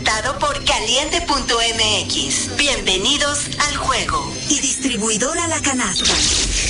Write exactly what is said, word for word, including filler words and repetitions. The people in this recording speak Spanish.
presentado por Caliente punto M X. Bienvenidos al juego. Y distribuidora La Canasta.